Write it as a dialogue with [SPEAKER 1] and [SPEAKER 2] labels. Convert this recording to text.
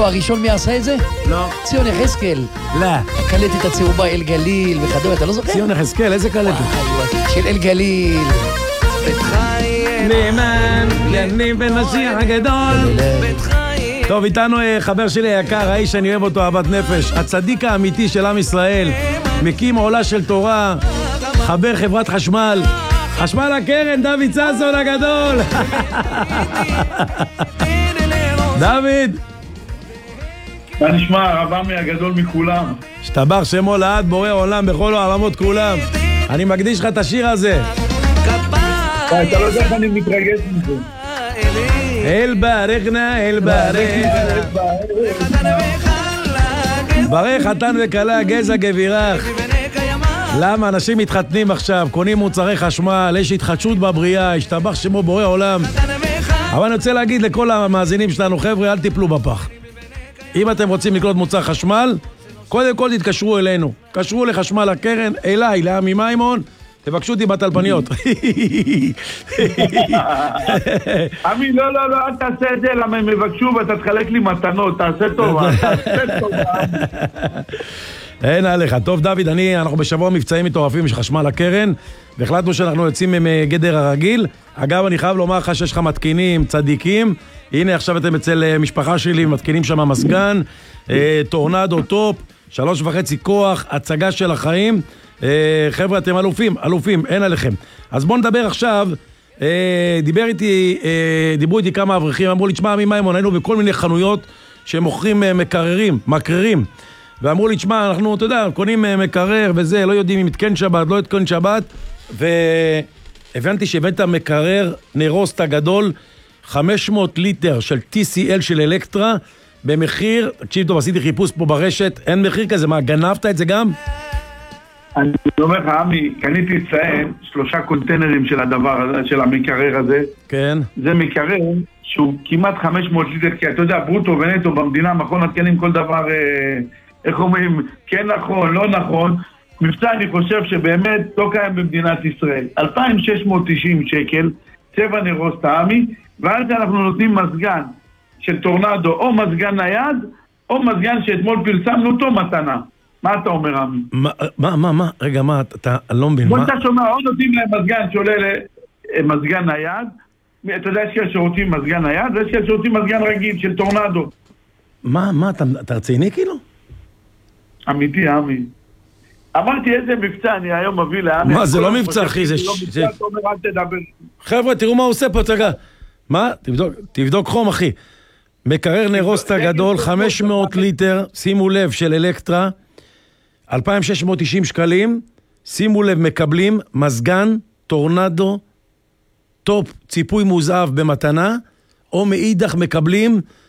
[SPEAKER 1] הראשון מי עשה את זה?
[SPEAKER 2] לא.
[SPEAKER 1] ציון יחזקאל.
[SPEAKER 2] לא.
[SPEAKER 1] הקלטת הצהובה אל גליל וכדומה, אתה לא זוכר?
[SPEAKER 2] ציון יחזקאל, איזה קלטת?
[SPEAKER 1] של אל גליל.
[SPEAKER 2] נאמן, יניב בן משיח הגדול. טוב, איתנו חבר שלי היקר, האיש שאני אוהב אותו, אהבת נפש, הצדיק האמיתי של עם ישראל, מקים עולה של תורה, חבר חברת חשמל, חשמל הקרן, דוד ששון הגדול. דוד.
[SPEAKER 3] מה נשמע, הרב עמי הגדול מכולם.
[SPEAKER 2] שתבח שמו לעד בורא עולם בכל העולמות כולם. אני מקדיש לך את השיר הזה.
[SPEAKER 3] אתה לא יודע איך אני מתרגש מזה.
[SPEAKER 2] אל ברכנה, אל ברך. ברך חתן וכלה, גזע גבירך. למה? אנשים מתחתנים עכשיו, קונים מוצרי חשמל, יש התחדשות בבריאה, השתבח שמו בורא עולם. אבל אני רוצה להגיד לכל המאזינים שלנו, חבר'ה, אל תיפלו בפח. אם אתם רוצים לקנות מוצר חשמל, קודם כל תתקשרו אלינו. קשרו לחשמל הקרן, אליי, לעמי מימון, תבקשו אותי בטלפניות.
[SPEAKER 3] עמי, לא, אל תעשה את זה, למה הם מבקשו ואתה תחלק לי מתנות, תעשה טובה.
[SPEAKER 2] אין עליך. טוב, דוד, אנחנו בשבוע מבצעים מטורפים של חשמל הקרן, והחלטנו שאנחנו יוצאים מגדר הרגיל. אגב, אני חייב לומר לך שיש לך מתקינים, צדיקים. הנה, עכשיו אתם אצל משפחה שלי, מתקינים שם מסגן, טורנדו טופ, 3.5 כוח, הצגה של החיים. חבר'ה, אתם אלופים, אין עליכם. אז בואו נדבר עכשיו. דיברו איתי כמה אברכים, אמרו לי, תשמע, עמי מימון, היינו בכל מיני חנויות שמוכרים מקררים. ואמרו לי, תשמע, אנחנו, אתה יודע, קונים מקרר וזה, לא יודעים אם יתקן שבת, לא יתקן שבת, והבנתי שהבאת מקרר נרוסט הגדול, 500 ליטר של TCL של אלקטרה, במחיר, תקשיב טוב, עשיתי חיפוש פה ברשת, אין מחיר כזה, מה, גנבת את זה גם?
[SPEAKER 3] אני אומר לך, עמי, קניתי אצלהם 3 קונטיינרים של הדבר הזה, של המקרר הזה.
[SPEAKER 2] כן.
[SPEAKER 3] זה מקרר שהוא כמעט 500 ליטר, כי אתה יודע, ברוטו ונטו במדינה, מכון התקנים כל דבר, איך אומרים, כן נכון, לא נכון. מבצע אני חושב שבאמת לא קיים במדינת ישראל. 2,690 שקל, צבע נרוסט עמי, ואז אנחנו נותנים מזגן של טורנדו, או מזגן נייד, או מזגן שאתמול פרסמנו אותו מתנה. מה אתה אומר, עמי?
[SPEAKER 2] מה? רגע, מה? אתה לא מבין,
[SPEAKER 3] בוא
[SPEAKER 2] מה?
[SPEAKER 3] אתה שומע, או נותנים להם מזגן שעולה למזגן נייד, אתה יודע שיש שרוצים מזגן נייד, ויש שרוצים מזגן רגיל של טורנדו.
[SPEAKER 2] מה? אתה רציני כאילו?
[SPEAKER 3] אמיתי, עמי. אמרתי איזה מבצע אני היום מביא לעמי.
[SPEAKER 2] מה, זה לא מבצע, אחי, זה...
[SPEAKER 3] לא מבצע, אתה אומר, אל תדבר.
[SPEAKER 2] חבר'ה, תראו מה הוא עושה פה, תגע. מה? תבדוק חום, אחי. מקרר נרוסט הגדול, 500 ליטר, שימו לב, של אלקטרה, 2,690 שקלים, שימו לב, מקבלים מזגן, טורנדו, טופ, ציפוי מוזהב במתנה, או מאידך מקבלים